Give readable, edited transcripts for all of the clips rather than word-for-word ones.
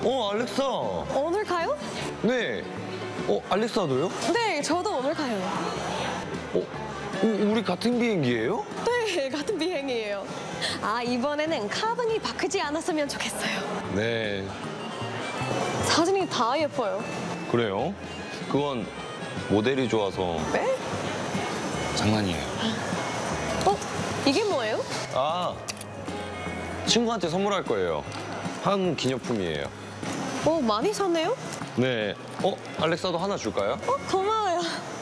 알렉사. 오늘 가요? 네. 알렉사도요? 네, 저도 오늘 가요. 우리 같은 비행기예요? 네, 같은 비행이에요. 이번에는 카본이 바뀌지 않았으면 좋겠어요. 네. 사진이 다 예뻐요. 그래요? 그건 모델이 좋아서 네? 장난이에요. 이게 뭐예요? 친구한테 선물할 거예요. 한국 기념품이에요. 많이 샀네요? 네. 알렉사도 하나 줄까요? 고마워요.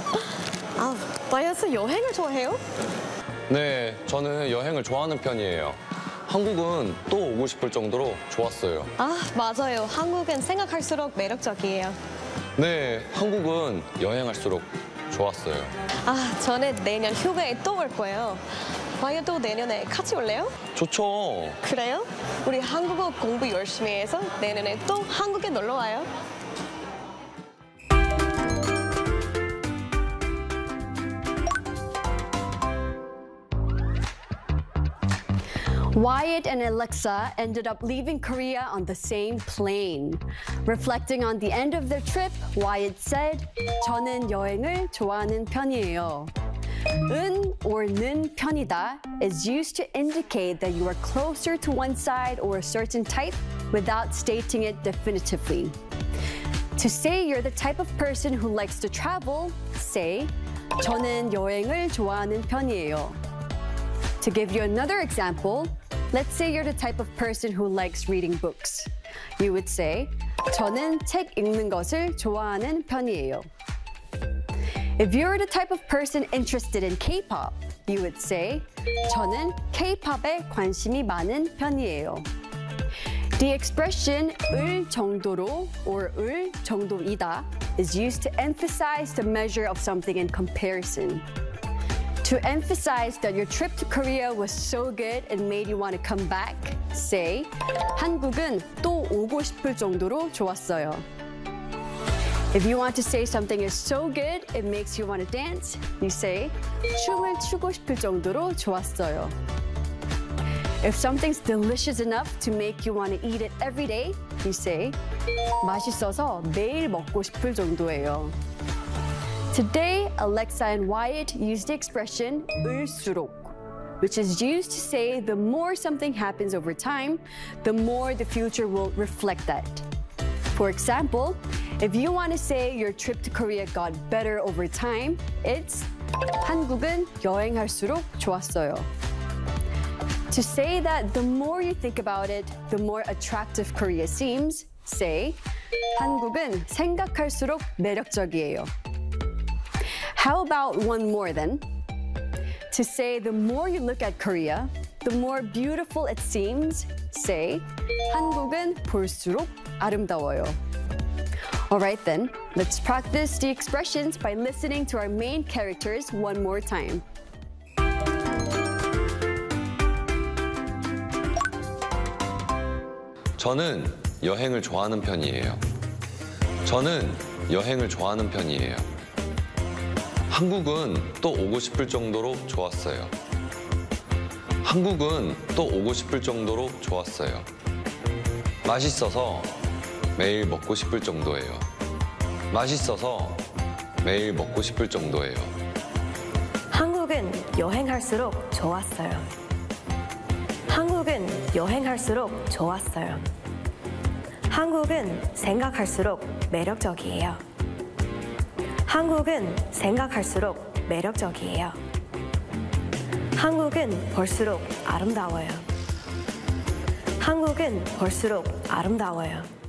와이엇은 여행을 좋아해요? 네, 저는 여행을 좋아하는 편이에요. 한국은 또 오고 싶을 정도로 좋았어요. 맞아요. 한국은 생각할수록 매력적이에요. 네, 한국은 여행할수록 좋았어요. 저는 내년 휴가에 또 올 거예요. 와이엇도 내년에 같이 올래요? 좋죠. 그래요? 우리 한국어 공부 열심히 해서 내년에 또 한국에 놀러 와요. Wyatt and Alexa ended up leaving Korea on the same plane. Reflecting on the end of their trip, Wyatt said, 저는 여행을 좋아하는 편이에요. 은 or 는 편이다 is used to indicate that you are closer to one side or a certain type without stating it definitively. To say you're the type of person who likes to travel, say, 저는 여행을 좋아하는 편이에요. To give you another example, let's say you're the type of person who likes reading books. You would say, 저는 책 읽는 것을 좋아하는 편이에요. If you're the type of person interested in K-pop, you would say, 저는 K-pop에 관심이 많은 편이에요. The expression 을 정도로 or 을 정도이다 is used to emphasize the measure of something in comparison. To emphasize that your trip to Korea was so good and made you want to come back, say, 한국은 또 오고 싶을 정도로 좋았어요. If you want to say something is so good, it makes you want to dance, you say, 춤을 추고 싶을 정도로 좋았어요. If something's delicious enough to make you want to eat it every day, you say, 맛있어서 매일 먹고 싶을 정도예요. Today, Alexa and Wyatt used the expression 을수록, which is used to say the more something happens over time, the more the future will reflect that. For example, if you want to say your trip to Korea got better over time, it's 한국은 여행할수록 좋았어요. To say that the more you think about it, the more attractive Korea seems, say, 한국은 생각할수록 매력적이에요. How about one more then? To say the more you look at Korea, the more beautiful it seems, say, 한국은 볼수록 아름다워요. All right then, let's practice the expressions by listening to our main characters one more time. 저는 여행을 좋아하는 편이에요. 저는 여행을 좋아하는 편이에요. 한국은 또 오고 싶을 정도로 좋았어요. 한국은 또 오고 싶을 정도로 좋았어요. 맛있어서 매일 먹고 싶을 정도예요. 맛있어서 매일 먹고 싶을 정도예요. 한국은 여행할수록 좋았어요. 한국은 여행할수록 좋았어요. 한국은 생각할수록 매력적이에요. 한국은 생각할수록 매력적이에요. 한국은 볼수록 아름다워요. 한국은 볼수록 아름다워요.